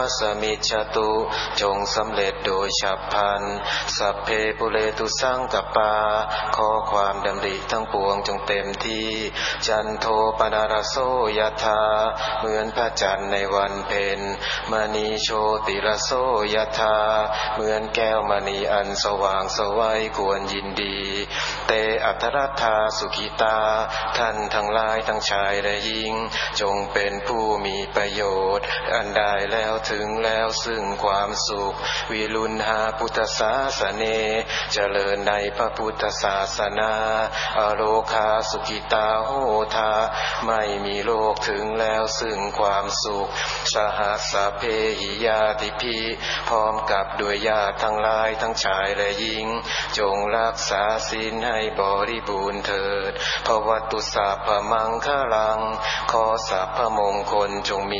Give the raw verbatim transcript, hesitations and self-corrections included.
สมิจฉตุจงสำเร็จโดยฉับพลันสัพเพปุเรตุสังกปาขอความดำริทั้งปวงจงเต็มที่จันโทปนารโสยถาเหมือนพระจันทร์ในวันเพ็ญมณีโชติรโสยถาเหมือนแก้วมณีอันสว่างสวัยควรยินดีเตอัทรัตถาสุขิตาท่านทั้งหลายทั้งชายและหญิงจงเป็นผู้มีประโยชน์อันได้แล้วถึงแล้วซึ่งความสุขวิรุณหาพุทธศาสเนเจริญในพระพุทธศาสนาอโลคาสุขิตาโหทาไม่มีโลกถึงแล้วซึ่งความสุขสหัสสะเพหิยาติภิพร้อมกับด้วยญาติทั้งหลายทั้งชายและหญิงจงรักษาศีลให้บริบูรณ์เถิดภวัตตุสัพพมังคลังขอสัพพมงคลจงมี